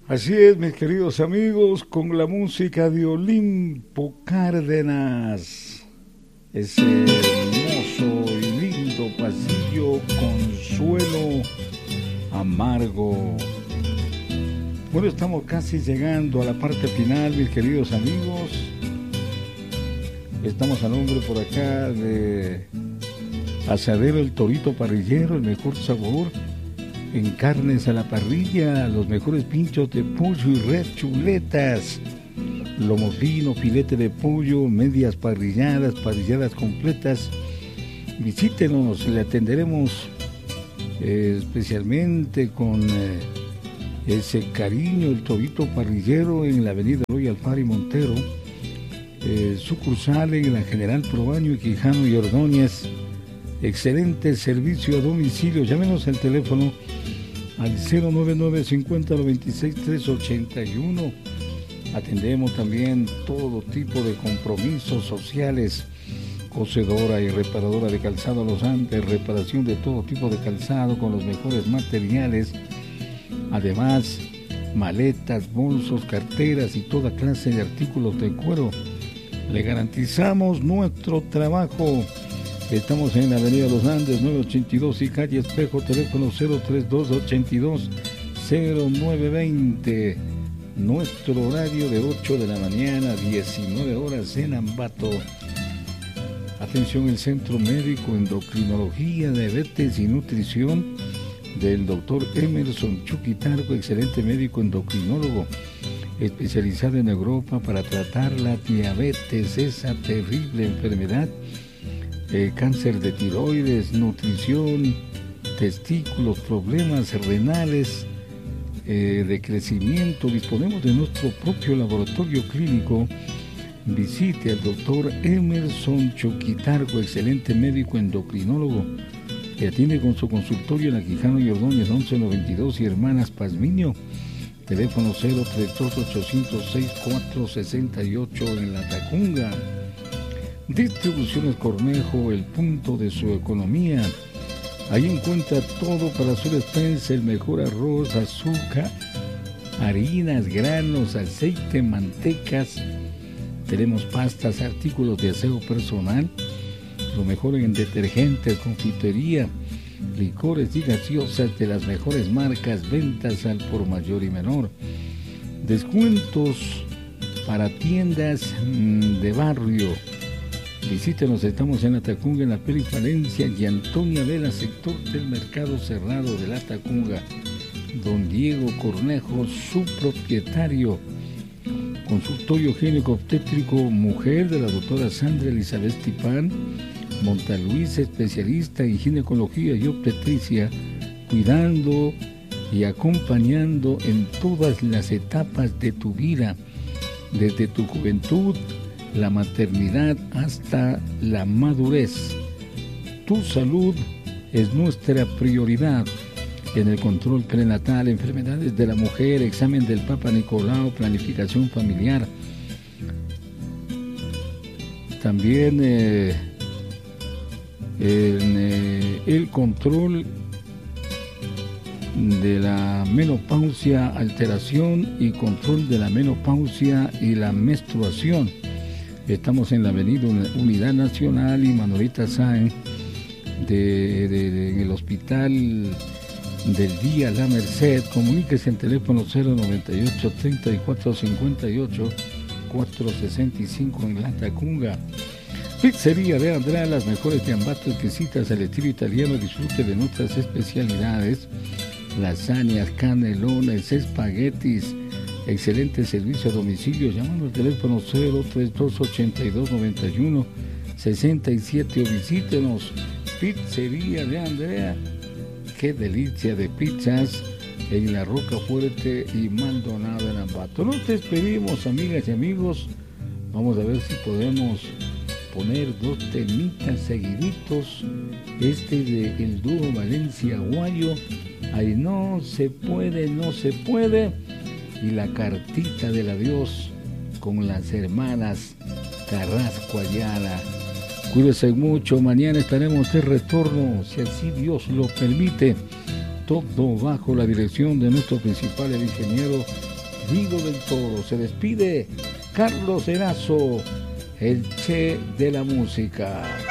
Así es, mis queridos amigos, con la música de Olimpo Cárdenas. Ese hermoso y lindo pasillo, Consuelo Amargo. Bueno, estamos casi llegando a la parte final, mis queridos amigos. Estamos a nombre por acá de Asadero El Torito Parrillero, el mejor sabor en carnes a la parrilla, los mejores pinchos de pollo y res, chuletas, lomo fino, filete de pollo, medias parrilladas, parrilladas completas. Visítenos, le atenderemos especialmente con ese cariño, El Torito Parrillero en la avenida Royal Alfaro y Montero, sucursal en la General Proaño y Quijano y Ordóñez. Excelente servicio a domicilio. Llámenos al teléfono al 099 50 96 381. Atendemos también todo tipo de compromisos sociales. Cocedora y reparadora de calzado Los Andes, reparación de todo tipo de calzado con los mejores materiales. Además, maletas, bolsos, carteras y toda clase de artículos de cuero. Le garantizamos nuestro trabajo. Estamos en la avenida Los Andes, 982 y calle Espejo, teléfono 032-82-0920. Nuestro horario de 8 de la mañana a 19 horas en Ambato. Atención, el Centro Médico Endocrinología, Diabetes y Nutrición del doctor Emerson Chuquitarco, excelente médico endocrinólogo, especializado en Europa para tratar la diabetes, esa terrible enfermedad. Cáncer de tiroides, nutrición, testículos, problemas renales, de crecimiento. Disponemos de nuestro propio laboratorio clínico. Visite al doctor Emerson Chuquitarco, excelente médico endocrinólogo, que atiende con su consultorio en la Quijano y Ordóñez 1192 y Hermanas Pazmiño. Teléfono 032-806-468 en La Tacunga. Distribuciones Cornejo, el punto de su economía. Ahí encuentra todo para su despensa, el mejor arroz, azúcar, harinas, granos, aceite, mantecas. Tenemos pastas, artículos de aseo personal, lo mejor en detergentes, confitería, licores y gaseosas de las mejores marcas, ventas al por mayor y menor. Descuentos para tiendas de barrio. Visítenos, estamos en La Tacunga, en la Perifalencia y Antonia Vela, sector del Mercado Cerrado de La Tacunga. Don Diego Cornejo, su propietario. Consultorio Gíneco Obstétrico Mujer de la doctora Sandra Elizabeth Tipán Montaluís, especialista en ginecología y obstetricia, cuidando y acompañando en todas las etapas de tu vida, desde tu juventud, la maternidad hasta la madurez. Tu salud es nuestra prioridad. En el control prenatal, enfermedades de la mujer, examen del Papa Nicolau, planificación familiar. También el control de la menopausia, alteración y control de la menopausia y la menstruación. Estamos en la avenida Unidad Nacional y Manolita Sáenz, en el hospital del Día La Merced. Comuníquese en teléfono 098 3458 465 en La Tacunga. Pizzería de Andrea, las mejores de Ambato, exquisitas al estilo italiano. Disfrute de nuestras especialidades: lasañas, canelones, espaguetis. Excelente servicio a domicilio, llamando al teléfono 032 82 91 67 o visítenos. Pizzería de Andrea, qué delicia de pizzas en La Rocafuerte y Maldonado en Ambato. Nos despedimos, amigas y amigos. Vamos a ver si podemos poner dos temitas seguiditos. Este de el dúo Valencia Guayo, ay no se puede, no se puede, y la cartita del adiós con las hermanas Carrasco Ayala. Cuídense mucho, mañana estaremos de retorno, si así Dios lo permite, todo bajo la dirección de nuestro principal, el ingeniero perdido del todo. Se despide Carlos Erazo, el Che de la música.